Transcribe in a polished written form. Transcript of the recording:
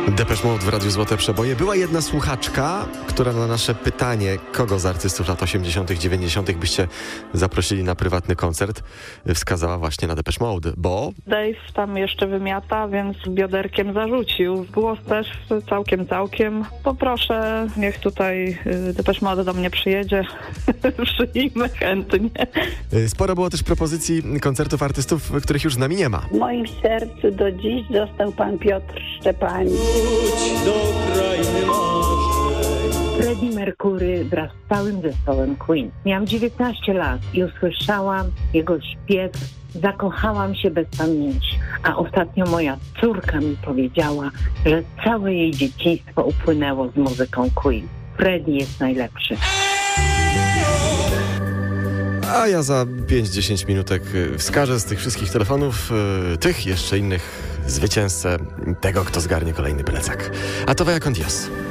Depeche Mode w Radiu Złote Przeboje. Była jedna słuchaczka, która na nasze pytanie, kogo z artystów lat 80., 90. byście zaprosili na prywatny koncert, wskazała właśnie na Depeche Mode, bo... Dave tam jeszcze wymiata, więc bioderkiem zarzucił. Głos też całkiem. Poproszę, niech tutaj Depeche Mode do mnie przyjedzie. Przyjmę chętnie. Sporo było też propozycji koncertów artystów, których już z nami nie ma. W moim sercu do dziś został pan Piotr Szczepanik. Do krainy marzeń. Freddie Mercury wraz z całym zespołem Queen. Miałam 19 lat i usłyszałam jego śpiew. Zakochałam się bez pamięci, a ostatnio moja córka mi powiedziała, że całe jej dzieciństwo upłynęło z muzyką Queen. Freddie jest najlepszy. A ja za 5-10 minutek wskażę z tych wszystkich telefonów, tych jeszcze innych, zwycięzcę tego, kto zgarnie kolejny plecak. A to Vaya con Dios.